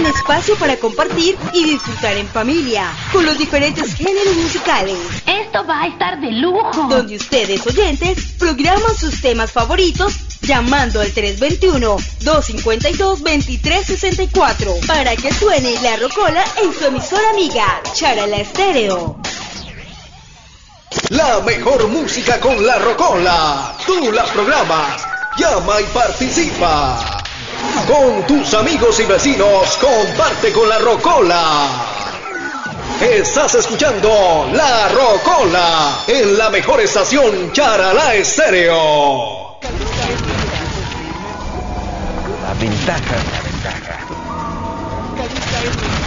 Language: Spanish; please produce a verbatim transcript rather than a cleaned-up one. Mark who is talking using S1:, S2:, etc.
S1: espacio para compartir y disfrutar en familia, con los diferentes géneros musicales.
S2: Esto va a estar de lujo.
S1: Donde ustedes, oyentes, programan sus temas favoritos llamando al tres dos uno, dos cinco dos, dos tres seis cuatro para que suene La Rocola en su emisora amiga, Charala Estéreo.
S3: La mejor música con La Rocola. Tú la programas. Llama y participa. Con tus amigos y vecinos, comparte con La Rocola. Estás escuchando La Rocola en la mejor estación Charalá Estéreo.
S4: La ventaja, la ventaja.